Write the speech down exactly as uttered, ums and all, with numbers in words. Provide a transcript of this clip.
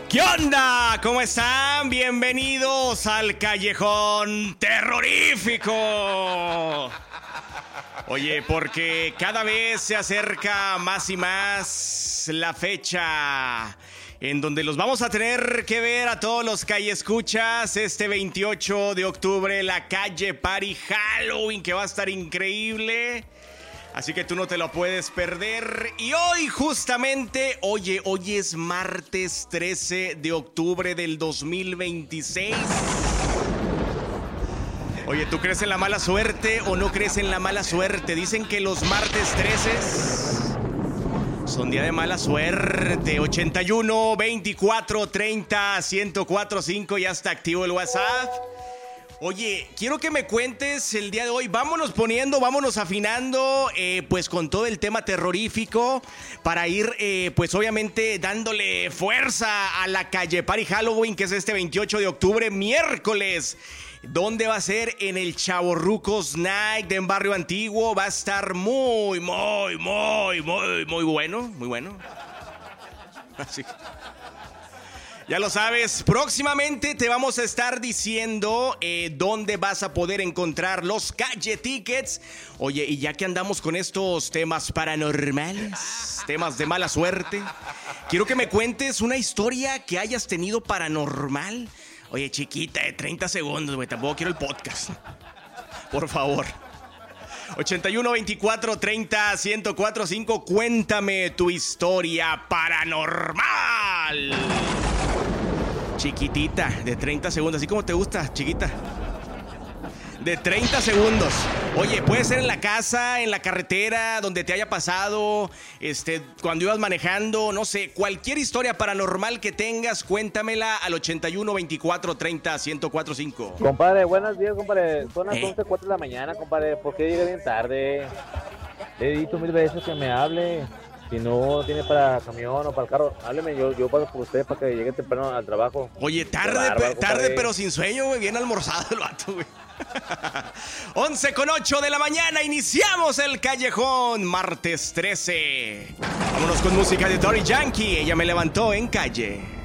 ¿Qué onda? ¿Cómo están? Bienvenidos al Callejón Terrorífico. Oye, porque cada vez se acerca más y más la fecha en donde los vamos a tener que ver a todos los callescuchas este veintiocho de octubre, la Calle Party Halloween, que va a estar increíble. Así que tú no te lo puedes perder. Y hoy justamente, oye, hoy es martes trece de octubre del dos mil veintiséis. Oye, ¿tú crees en la mala suerte o no crees en la mala suerte? Dicen que los martes trece son día de mala suerte. ochenta y uno, veinticuatro, treinta, ciento cuatro punto cinco, ya está activo el WhatsApp. Oye, quiero que me cuentes el día de hoy. Vámonos poniendo, vámonos afinando, eh, pues con todo el tema terrorífico para ir, eh, pues obviamente dándole fuerza a la Calle Party Halloween, que es este veintiocho de octubre, miércoles. ¿Dónde va a ser? En el Chavorrucos Night de en Barrio Antiguo. Va a estar muy, muy, muy, muy, muy bueno, muy bueno. Así que ya lo sabes, próximamente te vamos a estar diciendo eh, dónde vas a poder encontrar los Calle Tickets. Oye, y ya que andamos con estos temas paranormales, temas de mala suerte, quiero que me cuentes una historia que hayas tenido paranormal. Oye, chiquita, de treinta segundos, güey, tampoco quiero el podcast. Por favor. ochenta y uno, veinticuatro, treinta, ciento cuatro punto cinco, cuéntame tu historia paranormal. Chiquitita, de treinta segundos, así como te gusta, chiquita. De treinta segundos. Oye, puede ser en la casa, en la carretera, donde te haya pasado, este, cuando ibas manejando, no sé, cualquier historia paranormal que tengas, cuéntamela al ochenta y uno, veinticuatro, treinta, ciento cuatro punto cinco. Compadre, buenos días, compadre. Son las ¿Eh? once cuatro de la mañana, compadre. ¿Por qué llega bien tarde? Le he dicho mil veces que me hable. Si no tiene para camión o para el carro, hábleme, yo, yo paso por usted para que llegue temprano al trabajo. Oye, tarde, bárbaro, pe- tarde compadre. pero sin sueño, güey, bien almorzado el vato, güey. once con ocho de la mañana, iniciamos el Callejón, martes trece. Vámonos con música de Daddy Yankee, ella me levantó en calle.